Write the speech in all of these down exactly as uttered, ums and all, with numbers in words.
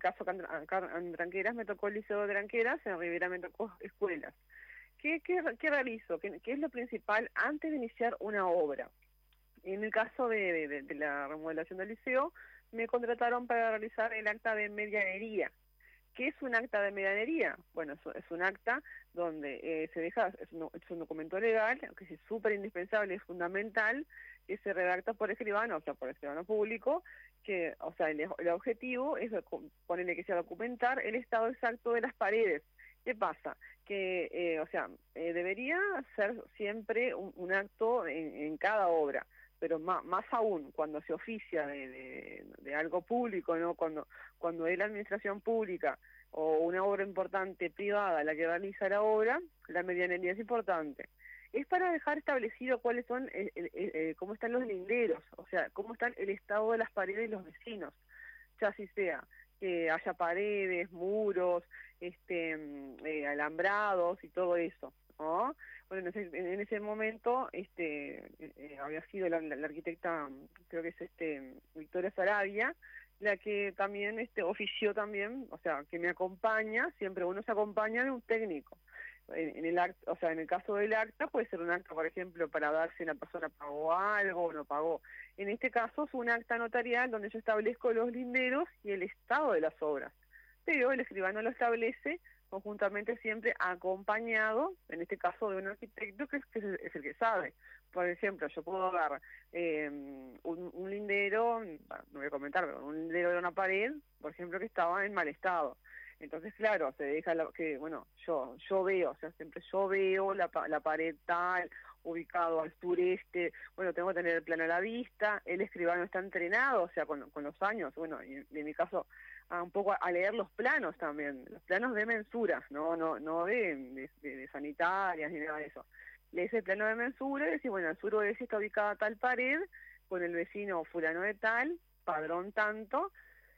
caso acá, acá en Tranqueras me tocó el Liceo de Tranqueras, en Rivera me tocó escuelas. ¿Qué, qué, qué realizo? ¿Qué, ¿Qué es lo principal antes de iniciar una obra? En el caso de, de, de la remodelación del liceo, me contrataron para realizar el acta de medianería. ¿Qué es un acta de medianería? Bueno, es, es un acta donde eh, se deja, es un, es un documento legal, que es súper indispensable, es fundamental, que se redacta por escribano, o sea, por escribano público, que, o sea, el, el objetivo es ponerle que sea documentar el estado exacto de las paredes. ¿Qué pasa? Que, eh, o sea, eh, debería ser siempre un, un acto en, en cada obra, pero más, más aún cuando se oficia de, de, de algo público, ¿no? Cuando, cuando es la administración pública o una obra importante privada la que realiza la obra, la medianería es importante. Es para dejar establecido cuáles son, eh, eh, eh, cómo están los linderos, o sea, cómo está el estado de las paredes de los vecinos, ya si sea que haya paredes, muros, este, eh, alambrados y todo eso, ¿no? Bueno, en ese, en ese momento este, eh, había sido la, la, la arquitecta, creo que es este Victoria Sarabia, la que también este, ofició también, o sea, que me acompaña, siempre uno se acompaña de un técnico. En, en el acta, o sea, en el caso del acta puede ser un acta, por ejemplo, para dar si la persona pagó algo o no pagó. En este caso es un acta notarial donde yo establezco los linderos y el estado de las obras. Pero el escribano lo establece conjuntamente siempre acompañado, en este caso de un arquitecto que es, que es el que sabe. Por ejemplo, yo puedo dar eh, un, un lindero, no voy a comentar, pero un lindero de una pared, por ejemplo, que estaba en mal estado. Entonces, claro, se deja la, que, bueno, yo yo veo, o sea, siempre yo veo la, la pared tal, ubicado al sureste, bueno, tengo que tener el plano a la vista, el escribano está entrenado, o sea, con, con los años, bueno, y, y en mi caso, a un poco a, a leer los planos también, los planos de mensura, no no no de, de, de sanitarias ni nada de eso. Lees el plano de mensura y decís, bueno, al suroeste está ubicada tal pared, con el vecino fulano de tal, padrón tanto,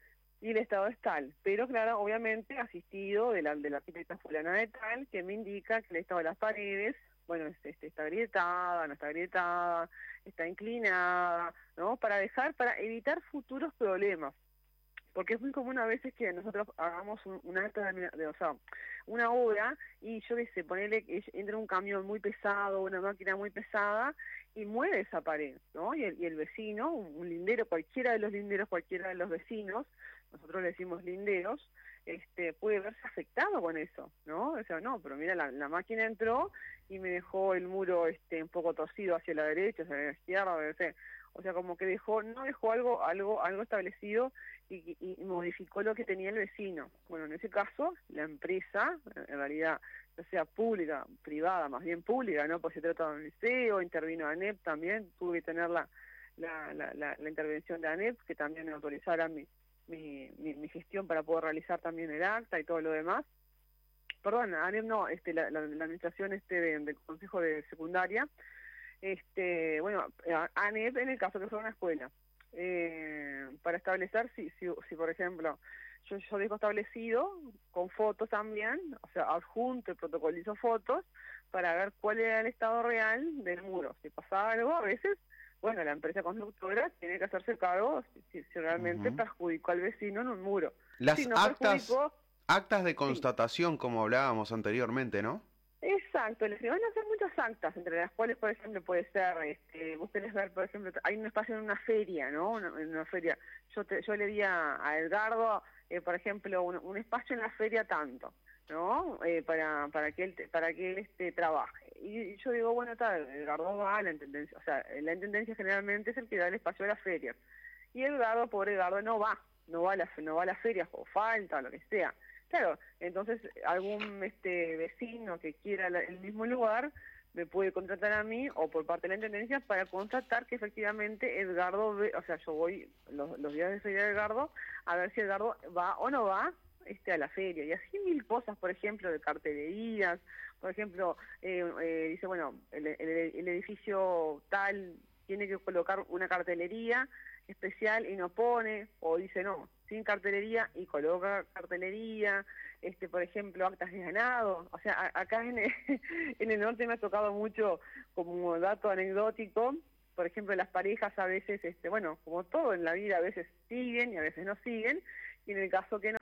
y el estado es tal, pero claro, obviamente asistido de la, de la arquitecta fulana de tal, que me indica que el estado de las paredes, bueno, este, está agrietada, no está agrietada, está inclinada, ¿no? Para dejar, para evitar futuros problemas. Porque es muy común a veces que nosotros hagamos un, un acta de, de, o sea, una obra y yo qué sé, ponerle que entra un camión muy pesado, una máquina muy pesada y mueve esa pared, ¿no? Y el, y el vecino, un, un lindero, cualquiera de los linderos, cualquiera de los vecinos, nosotros le decimos linderos, este, puede verse afectado con eso, ¿no? O sea, no, pero mira, la, la máquina entró y me dejó el muro este, un poco torcido hacia la derecha, hacia la izquierda, o sea, o sea, como que dejó, no dejó algo, algo, algo establecido y, y modificó lo que tenía el vecino. Bueno, en ese caso, la empresa, en realidad, ya sea pública, privada, más bien pública, ¿no? Pues se trata de un liceo, intervino ANEP también, tuve que tener la, la, la, la, la intervención de ANEP, que también me autorizara mi, mi, mi, mi gestión para poder realizar también el acta y todo lo demás. Perdón, ANEP no, este, la, la, la administración este de, del Consejo de Secundaria, este, bueno, ANEP en el caso que fuera una escuela, eh, para establecer si, si, si por ejemplo, yo, yo dejo establecido con fotos también, o sea, adjunto y protocolizo fotos para ver cuál era el estado real del muro. Si pasaba algo, a veces, bueno, la empresa constructora tiene que hacerse cargo si, si realmente uh-huh. perjudicó al vecino en un muro. Las si no actas, actas de constatación, sí, como hablábamos anteriormente, ¿no? Exacto, les van a hacer muchas actas, entre las cuales, por ejemplo, puede ser, este, vos tenés ver, por ejemplo, hay un espacio en una feria, ¿no? Una, en una feria. Yo te, yo le di a, a Edgardo, eh, por ejemplo, un, un espacio en la feria tanto, ¿no? Eh, para para que él te, para que él este trabaje. Y, y yo digo, bueno, tal, Edgardo va a la intendencia, o sea, la intendencia generalmente es el que da el espacio a las ferias. Y Edgardo, pobre Edgardo, no va, no va a la, no va a las ferias, o falta, o lo que sea. Claro, entonces algún este vecino que quiera la, el mismo lugar me puede contratar a mí o por parte de la intendencia para constatar que efectivamente Edgardo, ve, o sea, yo voy los, los días de feria de Edgardo a ver si Edgardo va o no va este a la feria. Y así mil cosas, por ejemplo, de cartelerías, por ejemplo, eh, eh, dice, bueno, el, el, el edificio tal tiene que colocar una cartelería especial y no pone, o dice no, sin cartelería y coloca cartelería, este por ejemplo, actas de ganado. O sea, a, acá en el, en el norte me ha tocado mucho como dato anecdótico, por ejemplo, las parejas a veces, este bueno, como todo en la vida, a veces siguen y a veces no siguen, y en el caso que no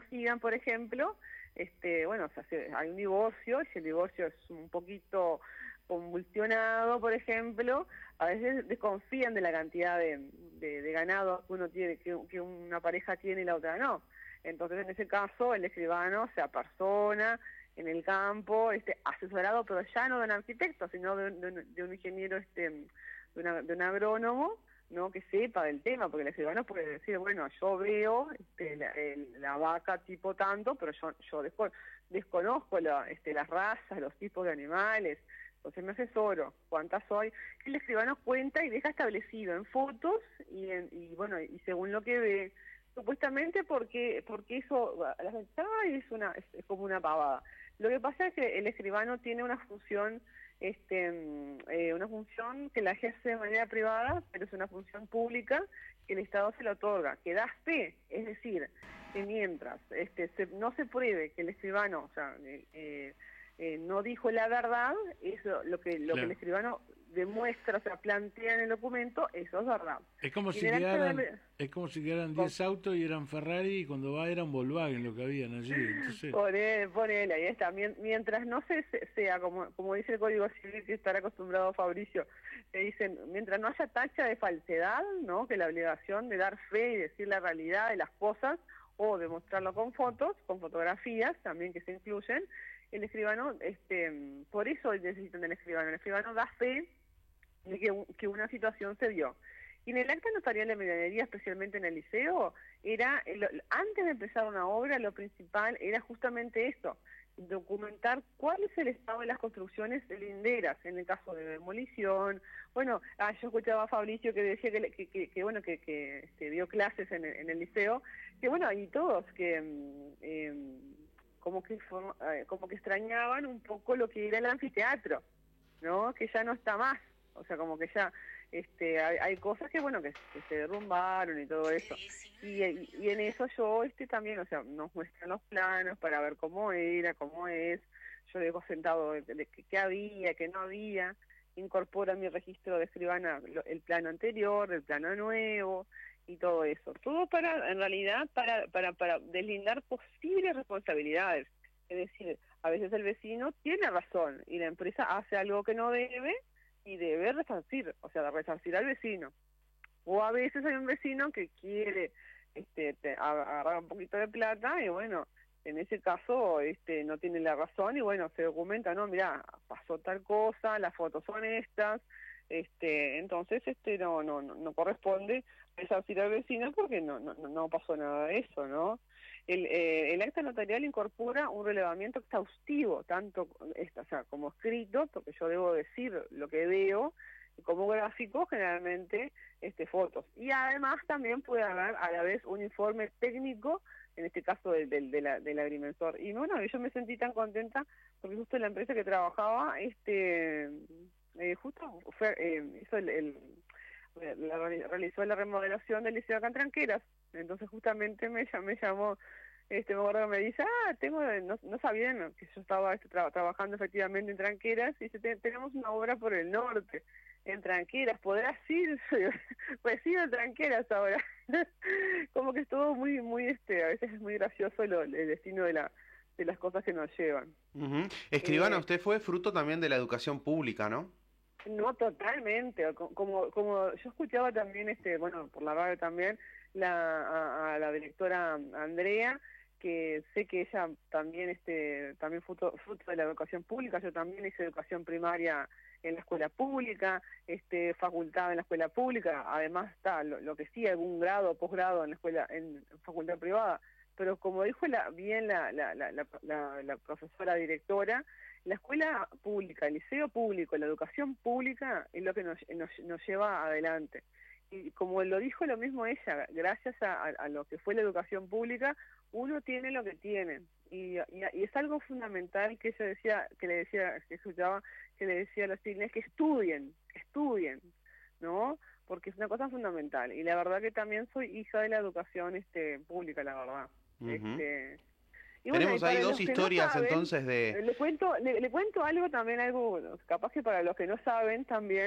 sigan, por ejemplo, este, bueno, o sea, se- hay un divorcio, y si el divorcio es un poquito convulsionado, por ejemplo, a veces desconfían de la cantidad de, de, de ganado que uno tiene, que, que una pareja tiene y la otra no. Entonces, en ese caso, el escribano se apersona en el campo, este, asesorado, pero ya no de un arquitecto, sino de, un- de un de un ingeniero, este, de, una- de un agrónomo, ¿no? Que sepa del tema, porque el escribano puede decir, bueno, yo veo este, la, el- la vaca tipo tanto, pero yo, yo desco- desconozco la, este, las razas, los tipos de animales, entonces me asesoro, cuántas soy. El escribano cuenta y deja establecido en fotos y, en, y bueno, y según lo que ve, supuestamente porque porque eso, la gente, "Ay, es, una, es, es como una pavada". Lo que pasa es que el escribano tiene una función, este, mm, eh, una función que la ejerce de manera privada, pero es una función pública que el Estado se la otorga, que da fe, es decir, que mientras este, se, no se pruebe que el escribano, o sea, eh, eh, eh, no dijo la verdad, eso lo que lo que el Claro. escribano demuestra, o sea, plantea en el documento, eso es verdad. Es como Y si en el acta quedaran, de- es como si quedaran con- diez autos y eran Ferrari y cuando va eran Volkswagen lo que habían allí. Entonces, Ponele, ponele, ahí está. Mien- Mientras no se, se- sea, como, como dice el Código Civil, que estará acostumbrado Fabricio, que dicen, mientras no haya tacha de falsedad, ¿no? Que la obligación de dar fe y decir la realidad de las cosas, o demostrarlo con fotos, con fotografías también que se incluyen, el escribano, este, por eso necesitan del escribano. El escribano da fe de que, un- que una situación se dio. Y en el acta notarial de medianería, especialmente en el liceo, era el- antes de empezar una obra, lo principal era justamente esto, documentar cuál es el estado de las construcciones linderas, en el caso de demolición. Bueno, ah, yo escuchaba a Fabricio que decía que, le- que, que- que, bueno, que, que este, dio clases en el, en el liceo, que bueno, y todos que mm, em, como que forma- eh, como que extrañaban un poco lo que era el anfiteatro, ¿no? Que ya no está más, o sea, como que ya este hay, hay cosas que bueno que, que se derrumbaron y todo eso, y, y, y en eso yo este también, o sea, nos muestran los planos para ver cómo era, cómo es, yo dejo sentado de, de que, qué había, qué no había, incorpora a mi registro de escribana lo- el plano anterior, el plano nuevo y todo eso, todo para, en realidad, para, para, para deslindar posibles responsabilidades, es decir, a veces el vecino tiene razón y la empresa hace algo que no debe y debe resarcir, o sea, resarcir al vecino. O a veces hay un vecino que quiere este, te- a- agarrar un poquito de plata y bueno, en ese caso este, no tiene la razón y bueno, se documenta, no, mira, pasó tal cosa, las fotos son estas, este, entonces este no no no, no corresponde resarcir al vecino porque no, no, no pasó nada de eso, ¿no? El, eh, el acta notarial incorpora un relevamiento exhaustivo, tanto esta, o sea, como escrito, porque yo debo decir lo que veo, y como gráfico, generalmente este, fotos. Y además también puede haber a la vez un informe técnico, en este caso del, del, de la, del agrimensor. Y bueno, yo me sentí tan contenta porque justo la empresa que trabajaba, este eh, justo fue, eh, hizo el, el la, realizó la remodelación del Liceo acá en Tranqueras. Entonces justamente me, me llamó, este, me acuerdo que me dice, ah, tengo, no, no sabían que yo estaba este, tra trabajando efectivamente en Tranqueras, y dice, Te tenemos una obra por el norte, en Tranqueras, ¿podrás ir? Pues sí, en Tranqueras ahora. Como que es todo muy, muy, este, a veces es muy gracioso lo, el destino de la de las cosas que nos llevan. Uh-huh. Escribana, Eh, usted fue fruto también de la educación pública, ¿no? No, totalmente. Como como yo escuchaba también, este bueno, por la radio también, la, a, a la directora Andrea, que sé que ella también este también fruto, fruto de la educación pública. Yo también hice educación primaria en la escuela pública, este facultad en la escuela pública. Además está lo, lo que sí, algún grado o posgrado en la escuela, en facultad privada. Pero como dijo la, bien la, la, la, la, la, la profesora directora, la escuela pública, el liceo público, la educación pública es lo que nos, nos, nos lleva adelante. Y como lo dijo lo mismo ella, gracias a, a, a lo que fue la educación pública, uno tiene lo que tiene. Y, y, y es algo fundamental que ella decía, que le decía, que escuchaba, que le decía a los chilenos, que estudien, que estudien, ¿no? Porque es una cosa fundamental. Y la verdad que también soy hija de la educación este, pública, la verdad. Uh-huh. Este, y Tenemos bueno, y ahí dos historias no saben, entonces de... Le cuento, le, le cuento algo también, algo capaz que para los que no saben también,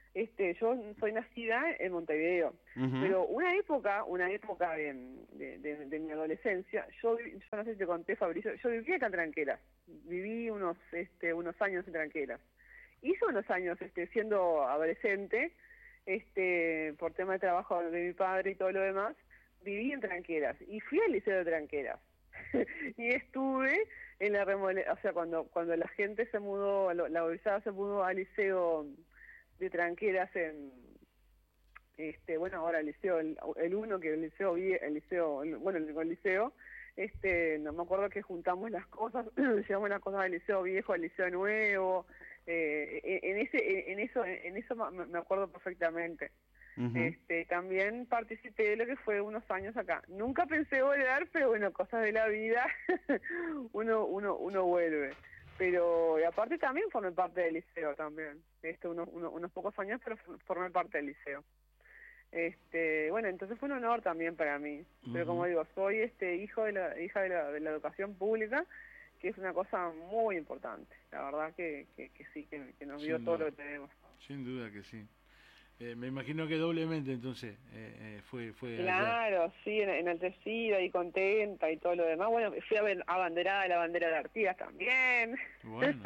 este, yo soy nacida en Montevideo, Ujú. pero una época, una época de, de, de, de mi adolescencia, yo, vi- yo no sé si te conté, Fabricio, yo vivía acá en Tranqueras, viví unos, este, unos años en Tranqueras. Hice unos años, este, siendo adolescente, este, por tema de trabajo de mi padre y todo lo demás, viví en Tranqueras y fui al Liceo de Tranqueras. Y estuve en la remole, o sea, cuando cuando la gente se mudó, lo- la organizada se mudó al Liceo de Tranqueras en, este, bueno, ahora el liceo, el, el uno, que el liceo, vie- el liceo, el- bueno, el, el liceo, este, no me acuerdo que juntamos las cosas, llevamos las cosas del liceo viejo al liceo nuevo, eh, en, en ese, en eso, en eso me me acuerdo perfectamente. Ujú. Este, también participé de lo que fue unos años acá. Nunca pensé volver, pero bueno, cosas de la vida, uno, uno, uno vuelve. Pero y aparte también formé parte del liceo también. Este, unos, unos, unos pocos años, pero for- formé parte del liceo. Este, bueno, entonces fue un honor también para mí. Pero como Ujú. digo, soy este hijo de la hija de la, de la educación pública, que es una cosa muy importante. La verdad que, que, que sí, que, que nos dio Sin todo duda. lo que tenemos. Sin duda que sí. Eh, me imagino que doblemente entonces eh, eh, fue fue allá. Claro, sí, en- enaltecida y contenta y todo lo demás. Bueno, fui a ver abanderada de la bandera de Artigas también. Bueno,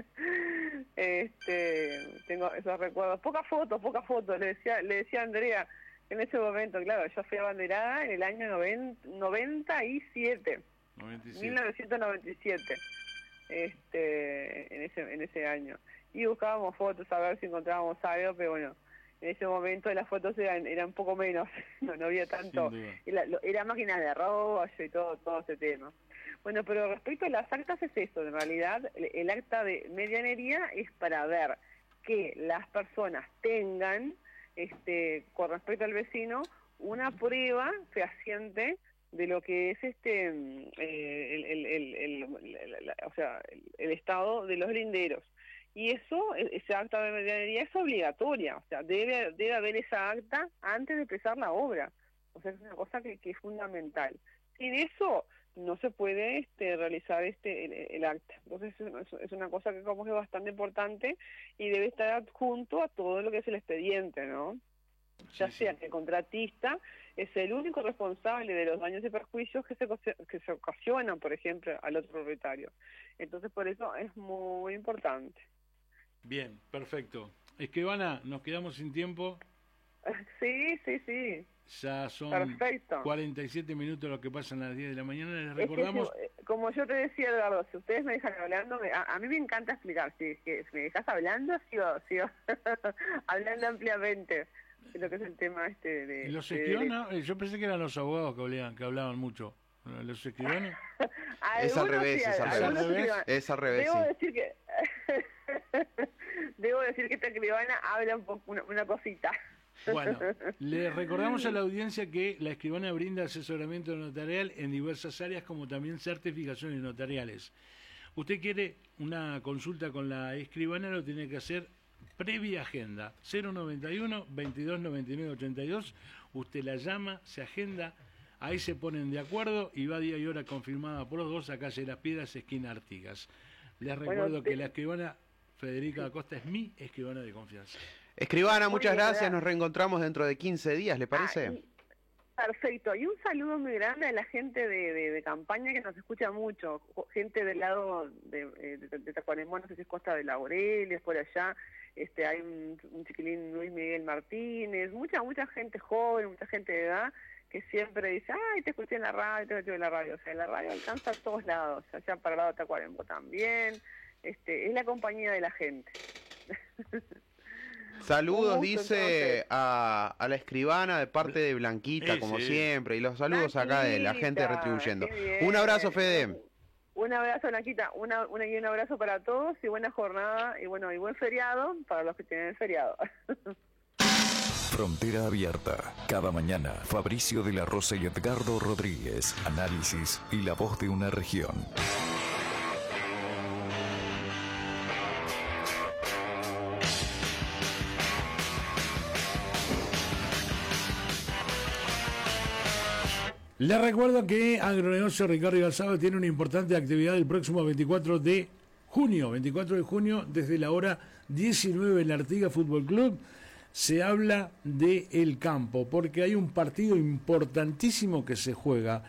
este, tengo esos recuerdos. Pocas fotos, pocas fotos. Le decía, le decía a Andrea en ese momento, claro, yo fui abanderada en el año noventa, noventa y siete, noventa y siete. mil novecientos noventa y siete, este, en ese, en ese año. Y buscábamos fotos a ver si encontrábamos algo, pero bueno, en ese momento las fotos eran, eran un poco menos, no, no había tanto, Sin duda. era, lo- era máquinas de rollo y todo, todo ese tema. Bueno, pero respecto a las actas es eso, en realidad el, el acta de medianería es para ver que las personas tengan, este, con respecto al vecino, una prueba fehaciente de lo que es este mm, eh, el, el, el, el- la- la- o sea, el, el estado de los linderos. Y eso, e- esa acta de medianería es obligatoria, o sea, debe, debe haber esa acta antes de empezar la obra. O sea, es una cosa que, que es fundamental. Sin eso no se puede este, realizar este el, el acta. Entonces es, es una cosa que como que es bastante importante y debe estar adjunto a todo lo que es el expediente, ¿no? Ya Sí, sí. sea que el contratista es el único responsable de los daños y perjuicios que se, ocasi- que se ocasionan, por ejemplo, al otro propietario. Entonces, por eso es muy importante. Bien, perfecto. Escribana, nos quedamos sin tiempo. Sí, sí, sí, Ya son perfecto. cuarenta y siete minutos lo que pasan a las diez de la mañana. Les Es que recordamos. si- eh, como yo te decía, Eduardo, si ustedes me dejan hablando, me- a, a mí me encanta explicar. Si, que, si me dejas hablando, sigo, sigo hablando ampliamente de lo que es el tema este de... Los de escribanos, eh, yo pensé que eran los abogados que hablaban, que hablaban mucho. Los escribanos. Es al Algunos revés, sí, es al algunos revés. escriban- Es al revés, Debo sí. decir que debo decir que esta escribana habla un poco, una, una cosita. Bueno, le recordamos a la audiencia que la escribana brinda asesoramiento notarial en diversas áreas, como también certificaciones notariales. Usted quiere una consulta con la escribana, lo tiene que hacer previa agenda. cero noventa y uno, veintidós noventa y nueve, ochenta y dos. Usted la llama, se agenda, ahí se ponen de acuerdo y va día y hora confirmada por los dos a calle Las Piedras, esquina Artigas. Les recuerdo Bueno, que te- la escribana Federica Acosta es mi escribana de confianza. Escribana, Muy muchas bien, gracias. ¿verdad? Nos reencontramos dentro de quince días, ¿le parece? Ah, y- perfecto. Y un saludo muy grande a la gente de, de, de campaña que nos escucha mucho. Jo- Gente del lado de, eh, de, de Tacuarembó, no sé si es Costa de Laureles, por allá. Este, hay un, un chiquilín, Luis Miguel Martínez, mucha, mucha gente joven, mucha gente de edad que siempre dice, ay, te escuché en la radio, te escuché en la radio. O sea, la radio alcanza a todos lados, allá para el lado de Tacuarembó también. Este, es la compañía de la gente. Saludos, Un gusto, dice entonces. a, a la escribana de parte de Blanquita, Sí, como sí. siempre. Y los saludos acá de la gente Blanquita, retribuyendo. qué bien. Un abrazo, Fede. Un abrazo, Blanquita, una, una, y un abrazo para todos y buena jornada y bueno, y buen feriado para los que tienen feriado. Frontera Abierta. Cada mañana, Fabricio de la Rosa y Edgardo Rodríguez. Análisis y la voz de una región. Les recuerdo que Agronegocio Ricardo Galzado tiene una importante actividad el próximo veinticuatro de junio, veinticuatro de junio, desde la hora diecinueve en la Artigas Fútbol Club. se habla de el campo, porque hay un partido importantísimo que se juega.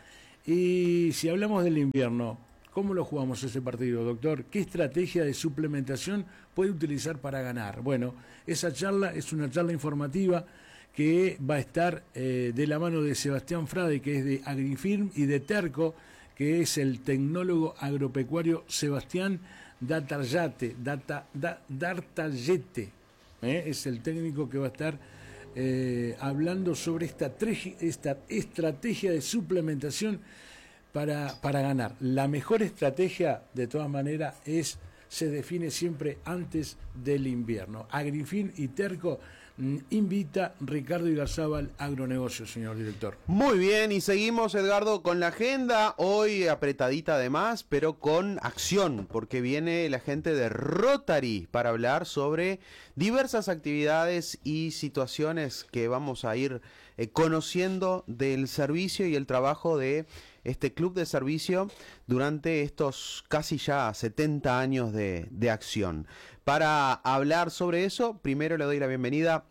Y si hablamos del invierno, ¿cómo lo jugamos ese partido, doctor? ¿Qué estrategia de suplementación puede utilizar para ganar? Bueno, esa charla es una charla informativa que va a estar eh, de la mano de Sebastián Frade, que es de Agrifirm, y de Terco, que es el tecnólogo agropecuario Sebastián Dartallete, Data, da, Dartallete, ¿eh? Es el técnico que va a estar eh, hablando sobre esta, esta estrategia de suplementación para, para ganar. La mejor estrategia, de todas maneras, es se define siempre antes del invierno. Agrifirm y Terco invita Ricardo Igarzábal Agronegocios, señor director. Muy bien, y seguimos, Edgardo, con la agenda, hoy apretadita además, pero con acción, porque viene la gente de Rotary para hablar sobre diversas actividades y situaciones que vamos a ir eh, conociendo del servicio y el trabajo de este club de servicio durante estos casi ya setenta años de, de acción. Para hablar sobre eso, primero le doy la bienvenida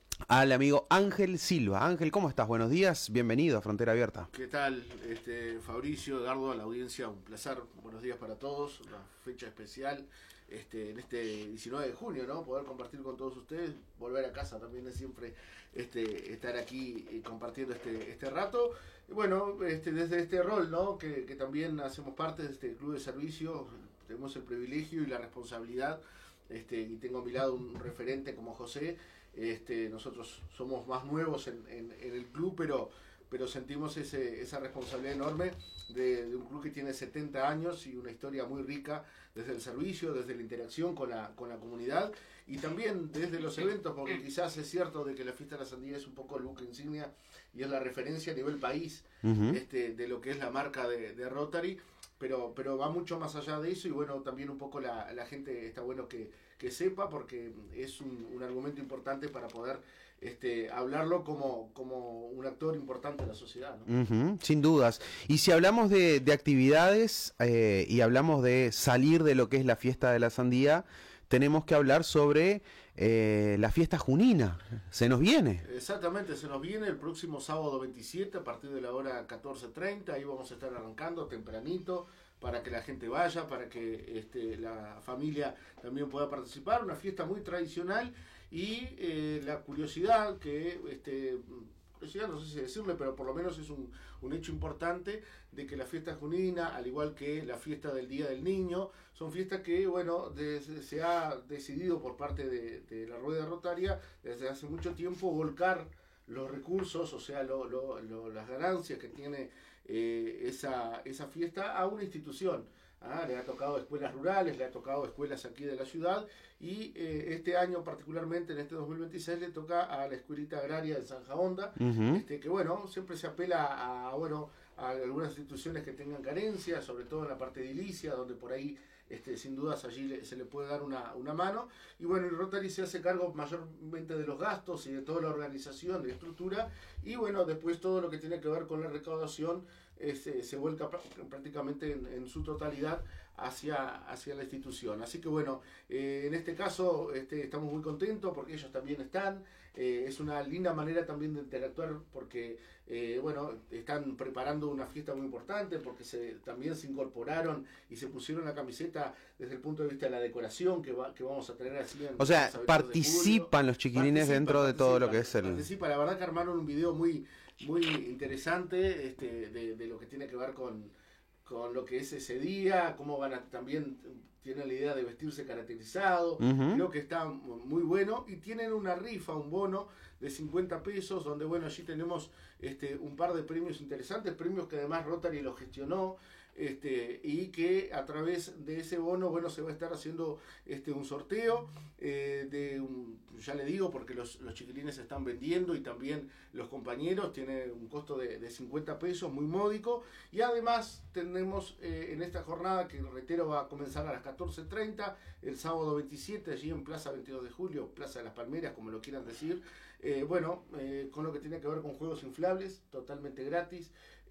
al amigo Ángel Silva. Ángel, ¿cómo estás? Buenos días, bienvenido a Frontera Abierta. ¿Qué tal, este, Fabricio, Edgardo, a la audiencia? Un placer, buenos días para todos, una fecha especial este, en este diecinueve de junio, ¿no? Poder compartir con todos ustedes, volver a casa también es siempre este, estar aquí y compartiendo este, este rato. Y bueno, este, desde este rol, ¿no? Que, que también hacemos parte de este club de servicio, tenemos el privilegio y la responsabilidad. Este, y tengo a mi lado un referente como José. Este, nosotros somos más nuevos en, en, en el club, pero, pero sentimos ese, esa responsabilidad enorme de, de un club que tiene setenta años y una historia muy rica desde el servicio, desde la interacción con la, con la comunidad y también desde los eventos, porque quizás es cierto de que la Fiesta de la Sandía es un poco el buque insignia y es la referencia a nivel país uh-huh. este, de lo que es la marca de, de Rotary. Pero, pero va mucho más allá de eso y bueno, también un poco la, la gente está bueno que, que sepa porque es un, un argumento importante para poder este, hablarlo como, como un actor importante de la sociedad, ¿no? Uh-huh, sin dudas. Y si hablamos de, de actividades eh, y hablamos de salir de lo que es la Fiesta de la Sandía, tenemos que hablar sobre eh, la fiesta junina. Se nos viene. Exactamente, se nos viene el próximo sábado veintisiete a partir de la hora catorce treinta. Ahí vamos a estar arrancando tempranito para que la gente vaya, para que este, la familia también pueda participar. Una fiesta muy tradicional y eh, la curiosidad que... Este, curiosidad, no sé si decirle, pero por lo menos es un, un hecho importante de que la fiesta junina, al igual que la fiesta del Día del Niño, son fiestas que, bueno, de, se ha decidido por parte de, de la Rueda Rotaria desde hace mucho tiempo volcar los recursos, o sea, lo, lo, lo, las ganancias que tiene eh, esa, esa fiesta a una institución. Ah, le ha tocado escuelas rurales, le ha tocado escuelas aquí de la ciudad y eh, este año particularmente en este dos mil veintiséis le toca a la escuelita agraria de Zanja Honda, uh-huh. este, que bueno, siempre se apela a, bueno, a algunas instituciones que tengan carencias, sobre todo en la parte edilicia, donde por ahí este, sin dudas allí le, se le puede dar una, una mano y bueno, el Rotary se hace cargo mayormente de los gastos y de toda la organización, de la estructura y bueno, después todo lo que tiene que ver con la recaudación Este, se vuelca prácticamente en, en su totalidad hacia, hacia la institución. Así que bueno, eh, en este caso este, estamos muy contentos porque ellos también están. Eh, es una linda manera también de interactuar porque eh, bueno, están preparando una fiesta muy importante porque se, también se incorporaron y se pusieron la camiseta desde el punto de vista de la decoración que, va, que vamos a tener así en, o sea, participan los chiquilines participa, dentro de todo lo que es el... Participa, la verdad que armaron un video muy... muy interesante este, de, de lo que tiene que ver con, con lo que es ese día, cómo van a también tienen la idea de vestirse caracterizado, uh-huh. creo que está muy bueno y tienen una rifa, un bono de cincuenta pesos donde bueno allí tenemos este, un par de premios interesantes, premios que además Rotary lo gestionó este, y que a través de ese bono bueno se va a estar haciendo este, un sorteo eh, de un, ya le digo porque los, los chiquilines se están vendiendo y también los compañeros, tiene un costo de, de cincuenta pesos muy módico y además tenemos eh, en esta jornada que reitero va a comenzar a las catorce treinta el sábado veintisiete allí en Plaza veintidós de julio, Plaza de las Palmeras como lo quieran decir, eh, bueno, eh, con lo que tiene que ver con juegos inflables totalmente gratis,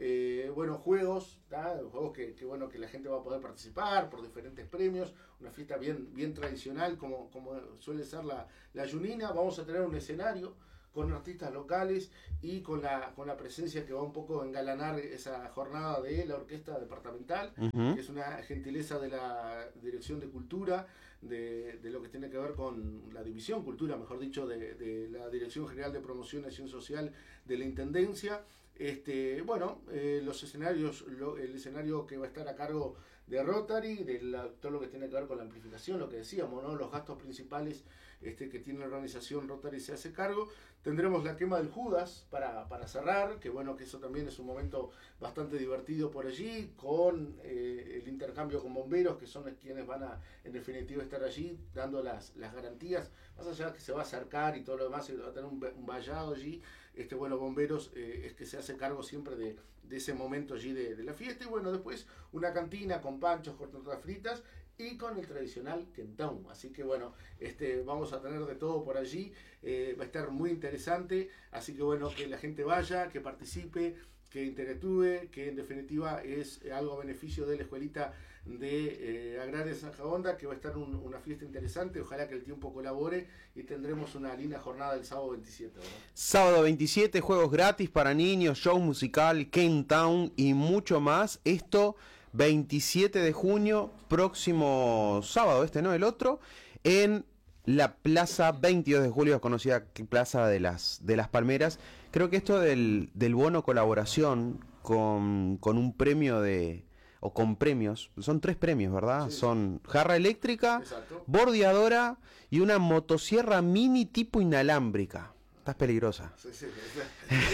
Eh, bueno, juegos, ¿tá? Juegos que, que, bueno, que la gente va a poder participar por diferentes premios, una fiesta bien, bien tradicional como, como suele ser la, la Yunina. Vamos a tener un escenario con artistas locales y con la, con la presencia que va un poco a engalanar esa jornada de la Orquesta Departamental, Uh-huh. que es una gentileza de la Dirección de Cultura, de, de lo que tiene que ver con la División Cultura, mejor dicho, de, de la Dirección General de Promoción y Acción Social de la Intendencia. Este, bueno, eh, los escenarios, lo, el escenario que va a estar a cargo de Rotary, de la, todo lo que tiene que ver con la amplificación, lo que decíamos, ¿no? Los gastos principales este, que tiene la organización Rotary se hace cargo. Tendremos la quema del Judas para, para cerrar, que bueno, que eso también es un momento bastante divertido por allí, con eh, el intercambio con bomberos, que son quienes van a, en definitiva, estar allí dando las, las garantías, más allá de que se va a acercar y todo lo demás, va a tener un, un vallado allí. Este, bueno, bomberos eh, es que se hace cargo siempre de, de ese momento allí de, de la fiesta. Y bueno, después una cantina con panchos, con tortas fritas y con el tradicional quentão. Así que bueno, este, vamos a tener de todo por allí. Eh, va a estar muy interesante. Así que bueno, que la gente vaya, que participe, que interactúe, que en definitiva es algo a beneficio de la escuelita de eh, Agraria Zanja Honda, que va a estar un, una fiesta interesante. Ojalá que el tiempo colabore y tendremos una linda jornada el sábado veintisiete, ¿verdad? Sábado veintisiete, juegos gratis para niños, show musical, Quentão y mucho más. Esto veintisiete de junio, próximo sábado, este no, el otro, en la Plaza veintidós de julio, conocida Plaza de las, de las Palmeras. Creo que esto del, del bono colaboración con, con un premio de... o con premios, son tres premios, ¿verdad? Sí, son jarra eléctrica, exacto, bordeadora y una motosierra mini tipo inalámbrica. Estás peligrosa. Sí, sí, sí.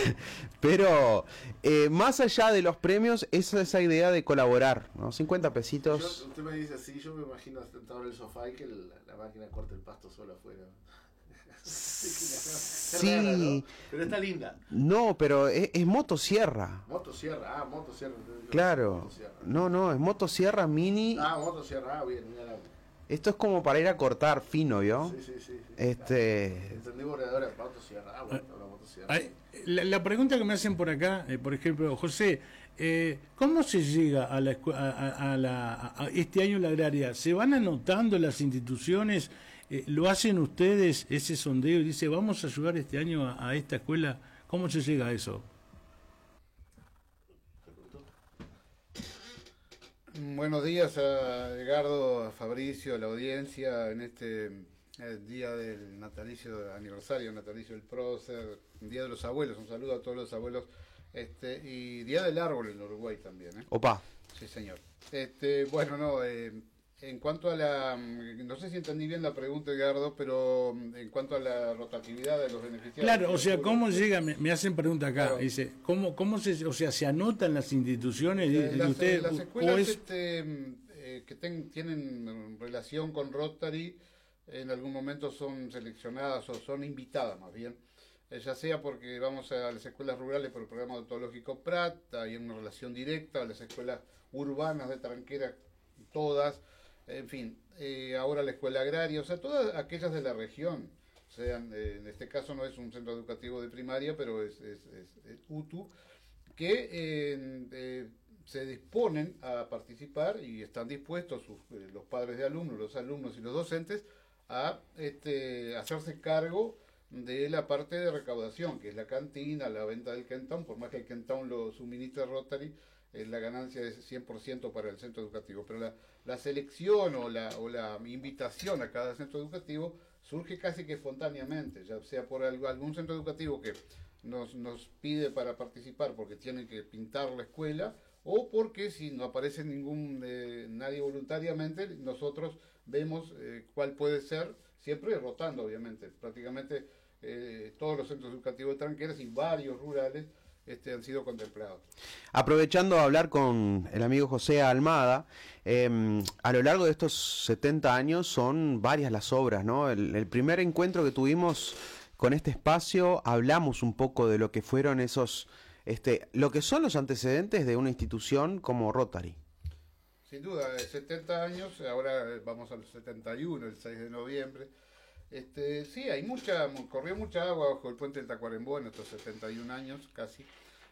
Pero eh, más allá de los premios, es esa idea de colaborar, ¿no? cincuenta Yo, pesitos. usted me dice así, yo me imagino sentado en el sofá y que la, la máquina corte el pasto solo afuera. Sí. Rara, ¿no? Pero está linda. No, pero es, es motosierra. Motosierra, ah, motosierra. Claro. Motosierra. No, no, es motosierra mini. Ah, motosierra, ah, bien, mira la... Esto es como para ir a cortar fino, ¿vio? Sí, sí, sí. sí. Este... Entendí bordeadora, motosierra. Ah, bueno, la motosierra. Ay, La, la pregunta que me hacen por acá, eh, por ejemplo, José, eh, ¿cómo se llega a, la, escu- a, a- a la, a este año la agraria? ¿Se van anotando las instituciones? Eh, ¿Lo hacen ustedes ese sondeo y dice, vamos a ayudar este año a, a esta escuela? ¿Cómo se llega a eso? Buenos días a Edgardo, a Fabricio, a la audiencia en este eh, día del natalicio, aniversario natalicio del prócer, Día de los Abuelos, un saludo a todos los abuelos, este y Día del Árbol en Uruguay también, ¿eh? Opa. Sí, señor. Este, bueno, no, eh, en cuanto a la, no sé si entendí bien la pregunta, Edgardo, pero en cuanto a la rotatividad de los beneficiarios. Claro, o sea, ¿cómo llega? Me, me hacen pregunta acá, Claro. dice, ¿cómo, cómo se, o sea, se anotan las instituciones de, Eh, de las, usted? las o escuelas es- este, eh, que ten- tienen relación con Rotary en algún momento son seleccionadas o son invitadas más bien, eh, ya sea porque vamos a las escuelas rurales por el programa odontológico Prat, hay una relación directa, a las escuelas urbanas de Tranquera, todas, en fin, eh, ahora la escuela agraria, o sea, todas aquellas de la región, sean, eh, en este caso no es un centro educativo de primaria, pero es, es, es, es U T U, que eh, eh, se disponen a participar y están dispuestos sus, eh, los padres de alumnos, los alumnos y los docentes a este, hacerse cargo de la parte de recaudación, que es la cantina, la venta del quentão, por más que el quentão lo suministre Rotary, eh, la ganancia es cien por ciento para el centro educativo, pero la, la selección o la, o la invitación a cada centro educativo surge casi que espontáneamente, ya sea por algo, algún centro educativo que nos, nos pide para participar porque tienen que pintar la escuela, o porque si no aparece ningún eh, nadie voluntariamente, nosotros vemos eh, cuál puede ser, siempre rotando obviamente, prácticamente eh, todos los centros educativos de Tranqueras y varios rurales este, han sido contemplados. Aprovechando a hablar con el amigo José Almada, eh, a lo largo de estos setenta años son varias las obras, ¿no? El, el primer encuentro que tuvimos con este espacio, hablamos un poco de lo que fueron esos, este, lo que son los antecedentes de una institución como Rotary. Sin duda, setenta años, ahora vamos al setenta y uno, el seis de noviembre. Este, sí, hay mucha, corrió mucha agua bajo el puente del Tacuarembó en estos setenta y un años casi.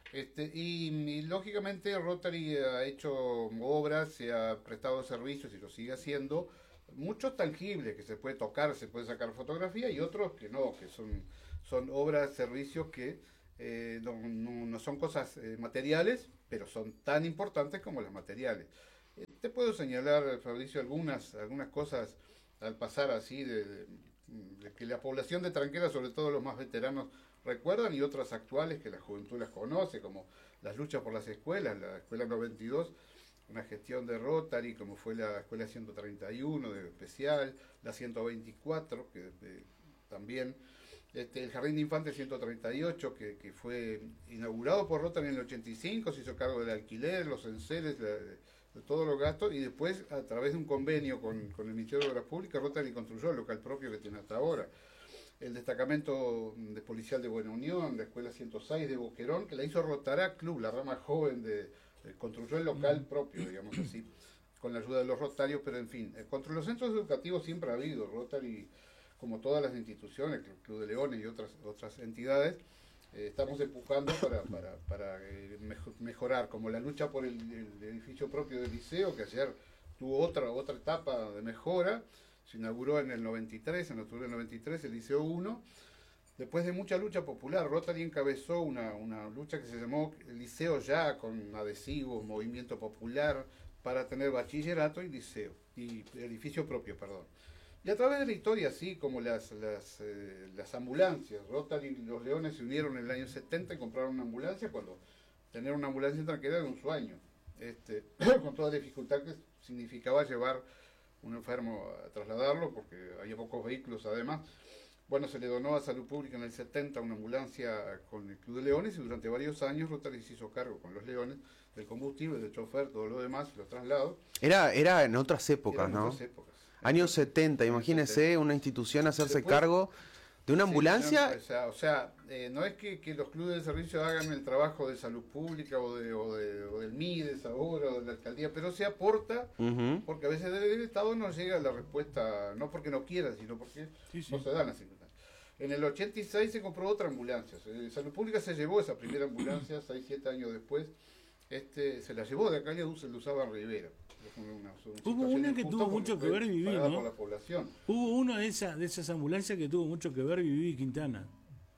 Este, y, y lógicamente Rotary ha hecho obras, se ha prestado servicios y lo sigue haciendo, muchos tangibles que se puede tocar, se puede sacar fotografía, y otros que no, que son, son obras, servicios que eh, no, no, no son cosas eh, materiales, pero son tan importantes como las materiales. Eh, te puedo señalar, Fabricio, algunas, algunas cosas al pasar así de, de, de que la población de Tranquera, sobre todo los más veteranos, recuerdan, y otras actuales que la juventud las conoce, como las luchas por las escuelas, la Escuela noventa y dos, una gestión de Rotary, como fue la Escuela ciento treinta y uno de especial, la ciento veinticuatro, que eh, también, este, el Jardín de Infantes ciento treinta y ocho, que, que fue inaugurado por Rotary en el ochenta y cinco, se hizo cargo del alquiler, los enseres, la, de, de todos los gastos, y después, a través de un convenio con, con el Ministerio de Obras Públicas, Rotary construyó el local propio que tiene hasta ahora. El destacamento de policial de Buena Unión, la escuela ciento seis de Boquerón, que la hizo Rotarac Club, la rama joven de, de construyó el local propio, digamos así, con la ayuda de los rotarios, pero en fin, contra los centros educativos siempre ha habido. Rotary, como todas las instituciones, el Club de Leones y otras otras entidades, eh, estamos empujando para, para, para eh, mejorar, como la lucha por el, el edificio propio del liceo, que ayer tuvo otra, otra etapa de mejora. Se inauguró en el noventa y tres, en octubre del noventa y tres, el Liceo uno. Después de mucha lucha popular, Rotary encabezó una, una lucha que se llamó Liceo Ya, con adhesivos, movimiento popular, para tener bachillerato y liceo, y edificio propio, perdón. Y a través de la historia, así como las, las, eh, las ambulancias, Rotary y los Leones se unieron en el año setenta y compraron una ambulancia, cuando tener una ambulancia en Tranquera era un sueño, este, con toda la dificultad que significaba llevar un enfermo a trasladarlo, porque había pocos vehículos además. Bueno, se le donó a Salud Pública en el setenta una ambulancia con el Club de Leones, y durante varios años Rotary se hizo cargo con los Leones del combustible, del chofer, todo lo demás, los traslados. Era, era en otras épocas, Eran ¿no? otras épocas. Años setenta, imagínese una institución hacerse Después, cargo de una ambulancia. Sí, o sea, o sea eh, no es que, que los clubes de servicio hagan el trabajo de salud pública o, de, o, de, o del MIDES ahora o de la alcaldía, pero se aporta, uh-huh. porque a veces del Estado no llega la respuesta, no porque no quiera, sino porque sí, sí. no se dan las circunstancias. En el ochenta y seis se compró otra ambulancia. Salud Pública se llevó esa primera ambulancia, seis, siete años después, este, se la llevó de acá y la usaba en Rivera. Una, una Hubo una que tuvo mucho que ver Viví, ¿no? La población. Hubo una de esas de esas ambulancias que tuvo mucho que ver Viví Quintana,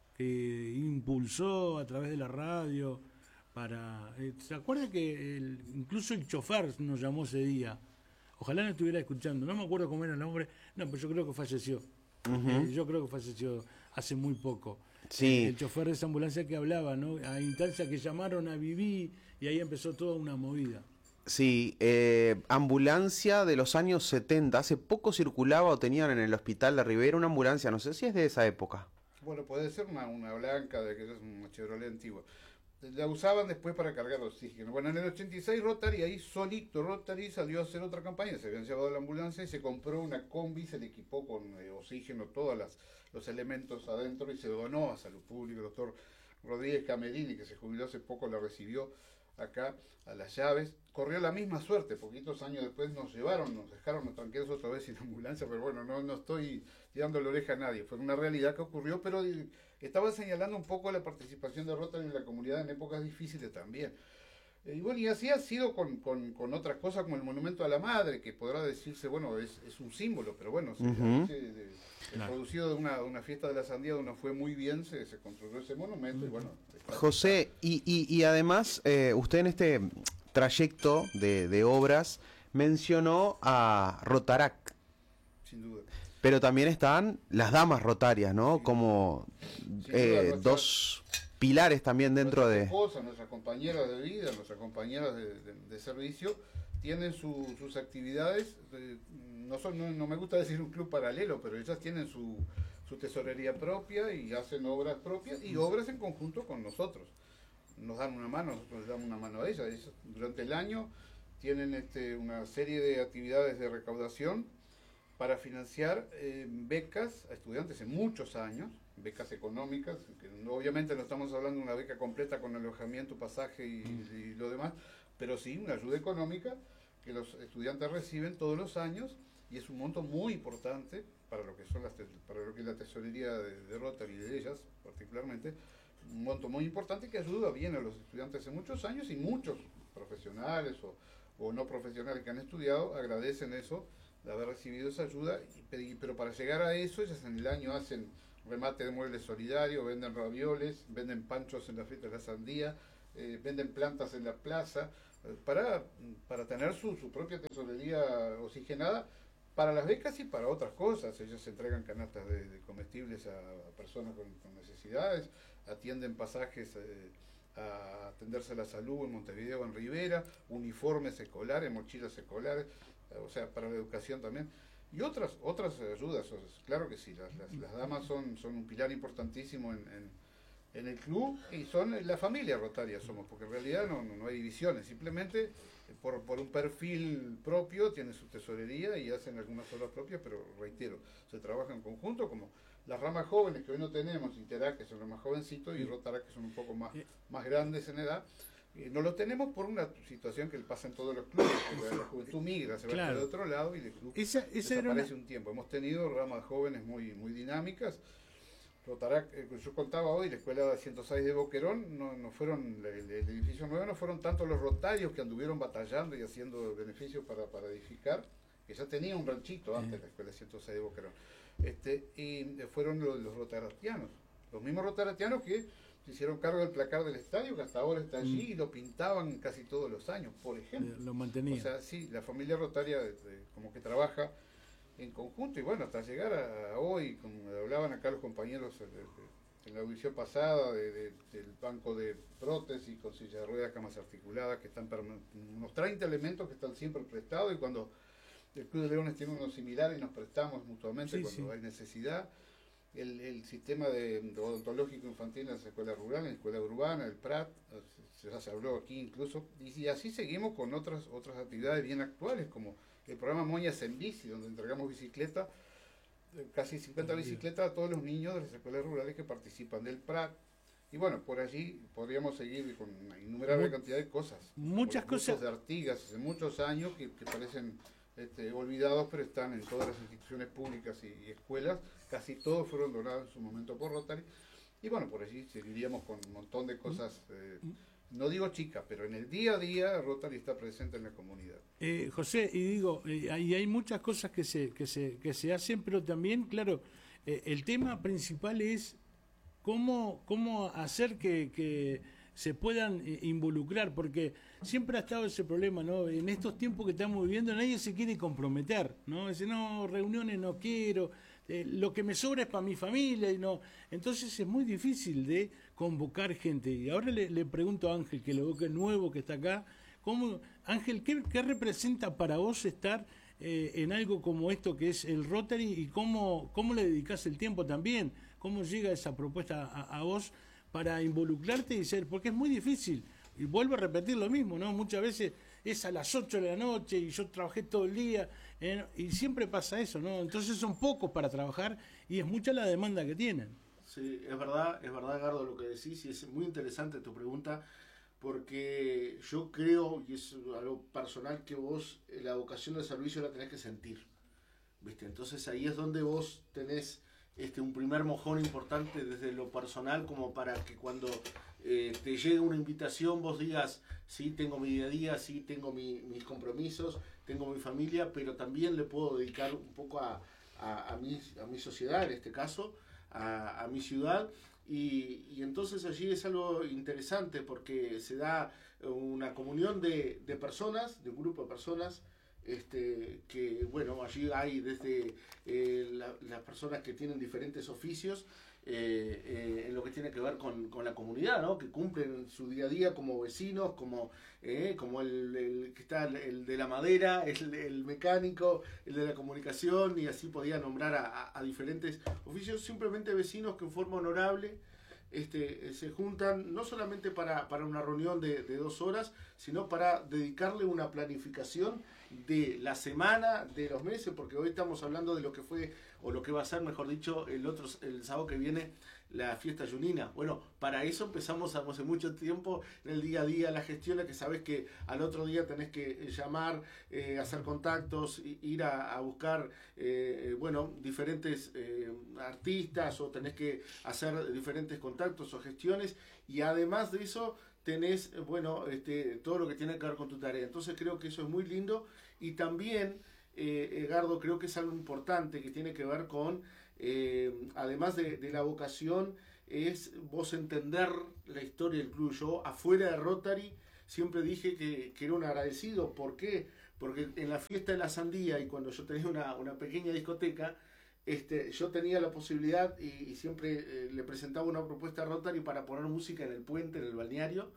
que impulsó a través de la radio para... Eh, ¿Se acuerda que el, incluso el chofer nos llamó ese día? Ojalá no estuviera escuchando, no me acuerdo cómo era el nombre, no, pero yo creo que falleció. Uh-huh. eh, yo creo que falleció hace muy poco. Sí. El, el chofer de esa ambulancia que hablaba, ¿no? A instancia que llamaron a Viví y ahí empezó toda una movida. Sí, eh, ambulancia de los años setenta, hace poco circulaba o tenían en el hospital de Rivera una ambulancia, no sé si es de esa época. Bueno, puede ser una, una blanca, de que es una Chevrolet antigua. La usaban después para cargar oxígeno. Bueno, en el ochenta y seis Rotary, ahí solito Rotary salió a hacer otra campaña, se habían llevado la ambulancia y se compró una combi, se le equipó con eh, oxígeno, todos las, los elementos adentro, y se donó a Salud Pública. El doctor Rodríguez Camerini, que se jubiló hace poco, la recibió acá a las llaves. Corrió la misma suerte, poquitos años después nos llevaron, nos dejaron tranquilos otra vez sin ambulancia, pero bueno, no, no estoy tirando la oreja a nadie, fue una realidad que ocurrió, pero estaba señalando un poco la participación de Rotary en la comunidad en épocas difíciles también. Y bueno, y así ha sido con, con, con otras cosas como el Monumento a la Madre, que podrá decirse, bueno, es, es un símbolo, pero bueno, uh-huh. se, se, de, claro. producido de una, una fiesta de la sandía donde fue muy bien, se, se construyó ese monumento, uh-huh. y bueno. José, y, y, y además, eh, usted en este trayecto de, de obras mencionó a Rotarac. Sin duda. Pero también están las damas rotarias, ¿no? Sí. Como eh, duda, dos pilares también dentro de... Esposas, nuestras compañeras de vida, nuestras compañeras de, de, de servicio, tienen su, sus actividades, de, no, son, no, no me gusta decir un club paralelo, pero ellas tienen su, su tesorería propia y hacen obras propias y obras en conjunto con nosotros. Nos dan una mano, nosotros les damos una mano a ellas. ellas durante el año tienen este, una serie de actividades de recaudación para financiar eh, becas a estudiantes en muchos años, becas económicas, que no, obviamente no estamos hablando de una beca completa con alojamiento, pasaje y, y lo demás, pero sí una ayuda económica que los estudiantes reciben todos los años, y es un monto muy importante para lo que son las para lo que es la tesorería de, de Rotary y de ellas particularmente, un monto muy importante que ayuda bien a los estudiantes hace muchos años, y muchos profesionales o, o no profesionales que han estudiado agradecen eso, de haber recibido esa ayuda, y, pero para llegar a eso ellos en el año hacen remate de muebles solidarios, venden ravioles, venden panchos en la fiesta de la sandía, eh, venden plantas en la plaza, eh, para, para tener su, su propia tesorería oxigenada para las becas y para otras cosas. Ellos entregan canastas de, de comestibles a, a personas con, con necesidades, atienden pasajes eh, a atenderse a la salud en Montevideo, en Rivera, uniformes escolares, mochilas escolares, eh, o sea, para la educación también. Y otras otras ayudas, claro que sí, las, las, las damas son, son un pilar importantísimo en, en, en el club, y son la familia rotaria somos, porque en realidad no, no, no hay divisiones, simplemente por, por un perfil propio tienen su tesorería y hacen algunas obras propias, pero reitero, se trabaja en conjunto, como las ramas jóvenes que hoy no tenemos, Interac, que son los más jovencitos, y Rotarac, que son un poco más, más grandes en edad. No lo tenemos por una situación que pasa en todos los clubes, porque la juventud migra, se va claro. de otro lado y el club esa, esa desaparece una... un tiempo. Hemos tenido ramas jóvenes muy muy dinámicas. Rotarac, eh, yo contaba hoy, la escuela ciento seis de Boquerón, no, no fueron, el, el edificio nuevo no fueron tanto los rotarios que anduvieron batallando y haciendo beneficios para, para edificar, que ya tenía un ranchito antes, la escuela ciento seis de Boquerón, este, y fueron los, los rotaratianos, los mismos rotaratianos que se hicieron cargo del placar del estadio, que hasta ahora está allí, mm. y lo pintaban casi todos los años, por ejemplo. Lo mantenía. O sea, sí, la familia rotaria de, de, como que trabaja en conjunto, y bueno, hasta llegar a, a hoy, como hablaban acá los compañeros de, de, en la audición pasada, de, de, del banco de prótesis con silla de ruedas, camas articuladas, que están unos treinta elementos que están siempre prestados, y cuando el Club de Leones tiene unos similares, nos prestamos mutuamente sí, cuando sí. hay necesidad. El, el sistema de, de odontológico infantil en las escuelas rurales, en la escuela urbana, el Prat, ya se habló aquí incluso, y, y así seguimos con otras otras actividades bien actuales, como el programa Moñas en Bici, donde entregamos bicicletas, casi cincuenta bicicletas a todos los niños de las escuelas rurales que participan del Prat. Y bueno, por allí podríamos seguir con una innumerable cantidad de cosas. Muchas cosas. de Artigas hace muchos años que, que parecen este, olvidados, pero están en todas las instituciones públicas y, y escuelas. Casi todos fueron donados en su momento por Rotary. Y bueno, por allí seguiríamos con un montón de cosas, eh, no digo chicas, pero en el día a día Rotary está presente en la comunidad. Eh, José, y digo, eh, hay, hay muchas cosas que se, que se, que se hacen, pero también, claro, eh, el tema principal es cómo, cómo hacer que, que se puedan eh, involucrar, porque siempre ha estado ese problema, ¿no? En estos tiempos que estamos viviendo nadie se quiere comprometer, ¿no? Dice, no, reuniones no quiero, eh, lo que me sobra es para mi familia, y no. Entonces es muy difícil de convocar gente. Y ahora le, le pregunto a Ángel, que lo veo que es nuevo, que está acá, ¿cómo, Ángel, qué, qué representa para vos estar eh, en algo como esto que es el Rotary, y cómo, cómo le dedicás el tiempo también? ¿Cómo llega esa propuesta a, a vos para involucrarte y ser? Porque es muy difícil. Y vuelvo a repetir lo mismo, ¿no? Muchas veces es a las ocho de la noche y yo trabajé todo el día, eh, y siempre pasa eso, ¿no? Entonces son pocos para trabajar y es mucha la demanda que tienen. Sí, es verdad, es verdad, Gardo, lo que decís, y es muy interesante tu pregunta, porque yo creo, y es algo personal, que vos la vocación del servicio la tenés que sentir, ¿viste? Entonces ahí es donde vos tenés este un primer mojón importante desde lo personal, como para que cuando eh, te llegue una invitación vos digas, sí, tengo mi día a día, sí, tengo mi, mis compromisos, tengo mi familia, pero también le puedo dedicar un poco a, a, a, mi, a mi sociedad, en este caso, a, a mi ciudad, y, y entonces allí es algo interesante porque se da una comunión de, de personas, de un grupo de personas, este que bueno, allí hay desde eh, la, las personas que tienen diferentes oficios eh, eh, en lo que tiene que ver con, con la comunidad, ¿no? Que cumplen su día a día como vecinos, como eh, como el, el que está el, el de la madera, el, el mecánico, el de la comunicación, y así podía nombrar a, a, a diferentes oficios, simplemente vecinos que en forma honorable Este, se juntan no solamente para, para una reunión de, de dos horas, sino para dedicarle una planificación de la semana, de los meses, porque hoy estamos hablando de lo que fue, o lo que va a ser, mejor dicho, el otro el sábado que viene, la fiesta junina. Bueno, para eso empezamos hace mucho tiempo en el día a día, la gestión, que sabes que al otro día tenés que llamar, eh, hacer contactos, ir a, a buscar, eh, bueno, diferentes eh, artistas, o tenés que hacer diferentes contactos o gestiones, y además de eso tenés, bueno, este, todo lo que tiene que ver con tu tarea. Entonces creo que eso es muy lindo, y también, eh, Edgardo, creo que es algo importante que tiene que ver con, eh, además de, de la vocación, es vos entender la historia del club. Yo, afuera de Rotary, siempre dije que, que era un agradecido. ¿Por qué? Porque en la fiesta de la sandía, y cuando yo tenía una, una pequeña discoteca, este, yo tenía la posibilidad, y, y siempre eh, le presentaba una propuesta a Rotary para poner música en el puente, en el balneario,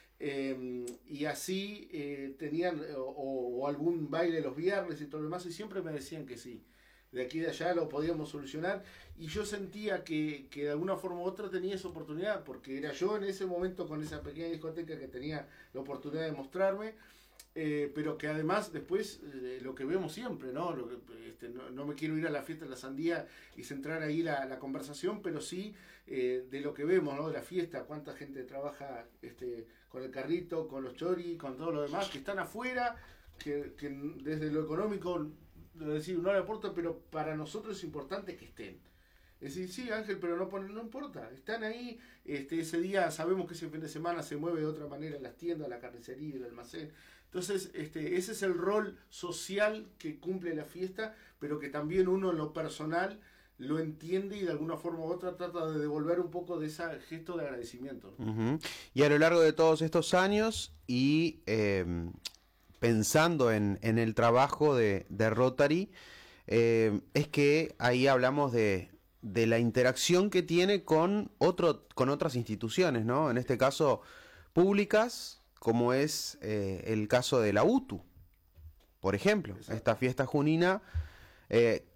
eh, y así eh, tenían, o, o algún baile los viernes y todo lo demás, y siempre me decían que sí. De aquí y de allá lo podíamos solucionar, y yo sentía que, que de alguna forma u otra tenía esa oportunidad, porque era yo en ese momento, con esa pequeña discoteca, que tenía la oportunidad de mostrarme, eh, pero que además después, eh, lo que vemos siempre, ¿no? Lo que, este, no, no me quiero ir a la fiesta de la sandía y centrar ahí la, la conversación, pero sí eh, de lo que vemos, ¿no? De la fiesta, cuánta gente trabaja este, con el carrito, con los choris, con todo lo demás, que están afuera, que, que desde lo económico, es decir, no le aporta, pero para nosotros es importante que estén. Es decir, sí, Ángel, pero no, no importa, están ahí. Este, ese día sabemos que ese fin de semana se mueve de otra manera las tiendas, la carnicería, el almacén. Entonces, este, ese es el rol social que cumple la fiesta, pero que también uno en lo personal lo entiende, y de alguna forma u otra trata de devolver un poco de ese gesto de agradecimiento. Uh-huh. Y a lo largo de todos estos años, y eh, pensando en, en el trabajo de, de Rotary, eh, es que ahí hablamos de, de la interacción que tiene con, otro, con otras instituciones, ¿no? En este caso, públicas, como es eh, el caso de la U T U, por ejemplo. Exacto. Esta fiesta junina eh,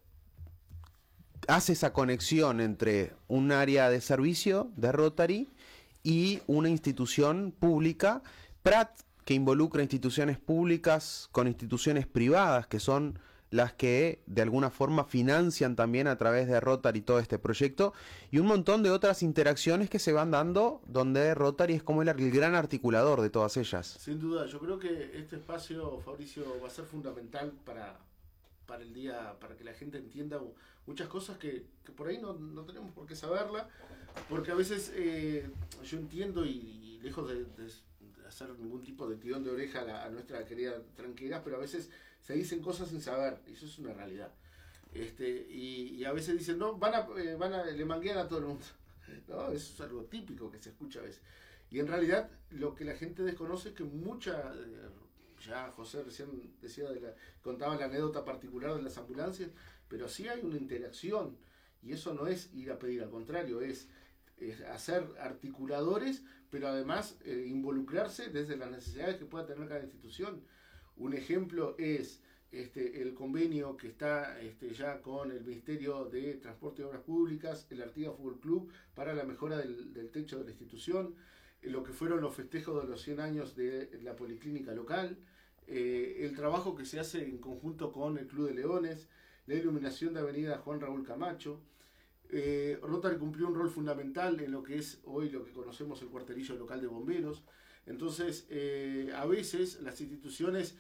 hace esa conexión entre un área de servicio de Rotary y una institución pública, Prat, que involucra instituciones públicas con instituciones privadas, que son las que de alguna forma financian también a través de Rotary todo este proyecto, y un montón de otras interacciones que se van dando, donde Rotary es como el, el gran articulador de todas ellas. Sin duda, yo creo que este espacio, Fabricio, va a ser fundamental para, para el día, para que la gente entienda muchas cosas que, que por ahí no, no tenemos por qué saberla, porque a veces eh, yo entiendo, y, y lejos de, de hacer ningún tipo de tirón de oreja a, la, a nuestra querida Tranqueras, pero a veces se dicen cosas sin saber, y eso es una realidad. Este, y, y a veces dicen, no, van a, eh, van a, le manguean a todo el mundo. No, eso es algo típico que se escucha a veces. Y en realidad, lo que la gente desconoce es que mucha, eh, ya José recién decía, de la, contaba la anécdota particular de las ambulancias, pero sí hay una interacción, y eso no es ir a pedir, al contrario, es, es hacer articuladores, pero además eh, involucrarse desde las necesidades que pueda tener cada institución. Un ejemplo es este, el convenio que está este, ya con el Ministerio de Transporte y Obras Públicas, el Artigas Fútbol Club, para la mejora del, del techo de la institución, eh, lo que fueron los festejos de los cien años de la policlínica local, eh, el trabajo que se hace en conjunto con el Club de Leones, la iluminación de Avenida Juan Raúl Camacho. Eh, Rotary cumplió un rol fundamental en lo que es hoy lo que conocemos el cuartelillo local de bomberos. Entonces, eh, a veces las instituciones,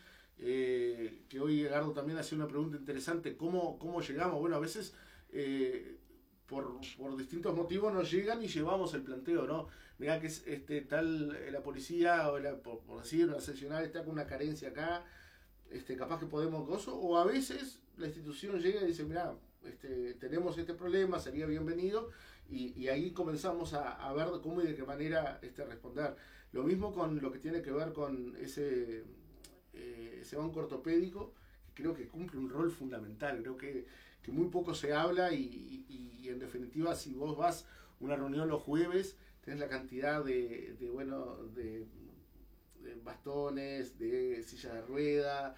eh, que hoy Edgardo también hacía una pregunta interesante, ¿cómo, cómo llegamos? Bueno, a veces eh, por, por distintos motivos nos llegan y llevamos el planteo, ¿no? Mirá que es, este, tal eh, la policía, o la, por, por decir, una seccional está con una carencia acá, este, capaz que podemos gozo, o a veces la institución llega y dice, mirá, este, tenemos este problema, sería bienvenido, y, y ahí comenzamos a, a ver cómo y de qué manera este, responder. Lo mismo con lo que tiene que ver con ese, eh, ese banco ortopédico, que creo que cumple un rol fundamental. Creo que, que muy poco se habla, y, y, y en definitiva, si vos vas a una reunión los jueves, tenés la cantidad de, de, bueno, de, de bastones, de sillas de rueda,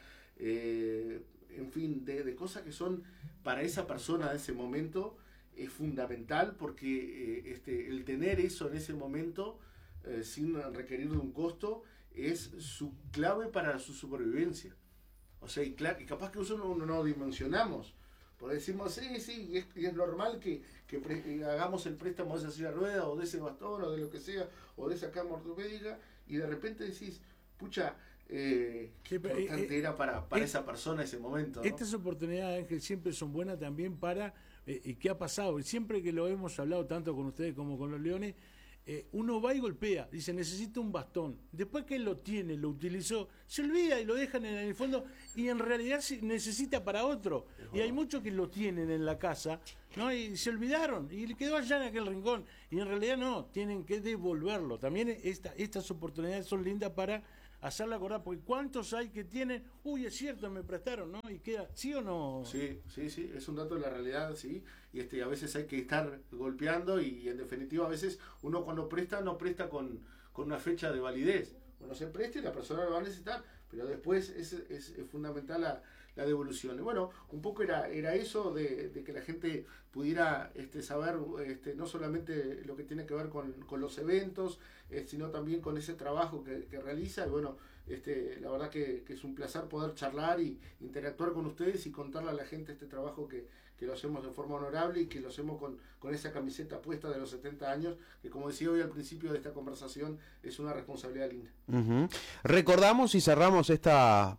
eh, en fin, de, de cosas que son para esa persona de ese momento es fundamental, porque eh, este, el tener eso en ese momento, Eh, sin requerir de un costo, es su clave para su supervivencia. O sea, y, claro, y capaz que eso no, no, no dimensionamos, Porque decimos, sí, sí, es, es normal que, que pre, eh, hagamos el préstamo de esa silla de ruedas, o de ese bastón, o de lo que sea, o de esa cama ortopédica, y de repente decís, pucha, eh, qué importante eh, era para, para eh, esa persona ese momento, ¿no? Estas oportunidades, Ángel, siempre son buenas también para, eh, y qué ha pasado, siempre que lo hemos hablado tanto con ustedes como con los Leones, Eh, uno va y golpea, dice necesito un bastón, después que lo tiene, lo utilizó, se olvida y lo dejan en el fondo y en realidad necesita para otro, y hay muchos que lo tienen en la casa, ¿no? Y se olvidaron y le quedó allá en aquel rincón y en realidad no, tienen que devolverlo. También esta, estas oportunidades son lindas para hacerla acordar, porque ¿cuántos hay que tienen? Uy, es cierto, me prestaron, ¿no? Y queda, ¿sí o no? Sí, sí, sí, es un dato de la realidad, sí, y este a veces hay que estar golpeando y en definitiva a veces uno cuando presta no presta con, con una fecha de validez. Uno se presta y la persona lo va a necesitar, pero después es, es, es fundamental la, la devolución. Y bueno, un poco era, era eso de, de que la gente pudiera este, saber este, no solamente lo que tiene que ver con, con los eventos, eh, sino también con ese trabajo que, que realiza. Y bueno, este, la verdad que, que es un placer poder charlar y interactuar con ustedes y contarle a la gente este trabajo que, que lo hacemos de forma honorable y que lo hacemos con, con esa camiseta puesta de los setenta años, que como decía hoy al principio de esta conversación, es una responsabilidad linda. Uh-huh. Recordamos y cerramos esta,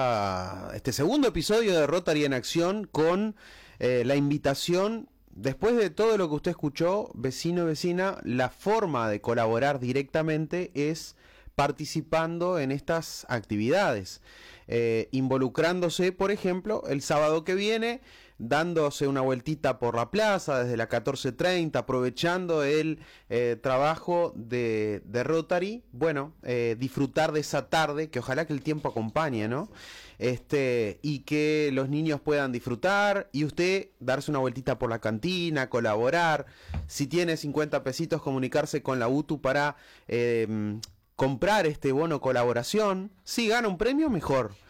esta, este segundo episodio de Rotary en Acción con eh, la invitación, después de todo lo que usted escuchó, vecino, vecina, la forma de colaborar directamente es participando en estas actividades, eh, involucrándose, por ejemplo, el sábado que viene, dándose una vueltita por la plaza desde la catorce treinta, aprovechando el eh, trabajo de, de Rotary, bueno, eh, disfrutar de esa tarde, que ojalá que el tiempo acompañe, ¿no? Este, y que los niños puedan disfrutar y usted darse una vueltita por la cantina, colaborar, si tiene cincuenta pesitos, comunicarse con la U T U para eh, comprar este bono colaboración. Si gana un premio, mejor.